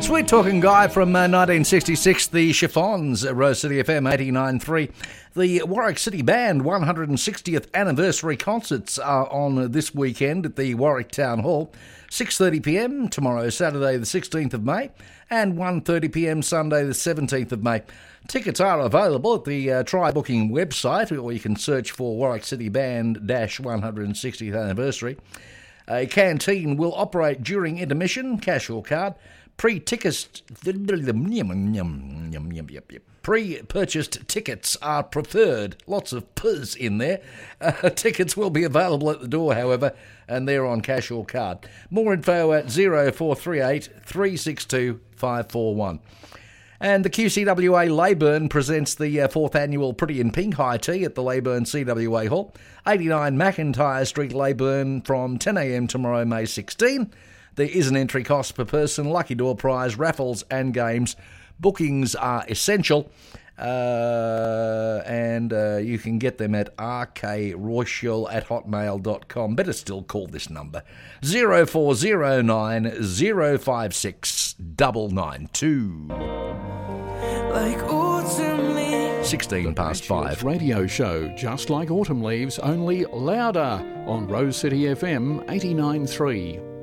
Sweet Talking Guy from 1966, the Chiffons, Rose City FM 89.3. The Warwick City Band 160th anniversary concerts are on this weekend at the Warwick Town Hall. 6:30pm tomorrow, Saturday the 16th of May, and 1:30pm Sunday the 17th of May. Tickets are available at the Try Booking website, or you can search for Warwick City Band 160th anniversary. A canteen will operate during intermission, cash or card. Pre-purchased tickets are preferred. Lots of P's in there. Tickets will be available at the door, however, and they're on cash or card. More info at 0438 362 541. And the QCWA Leyburn presents the 4th annual Pretty in Pink High Tea at the Leyburn CWA Hall, 89 McIntyre Street, Leyburn, from 10am tomorrow, May 16. There is an entry cost per person, lucky door prize, raffles and games. Bookings are essential, and you can get them at rkroyschel@hotmail.com. Better still, call this number, 0409 056 992. Like autumn leaves. 16 past 5. Radio show, just like autumn leaves, only louder on Rose City FM 89.3.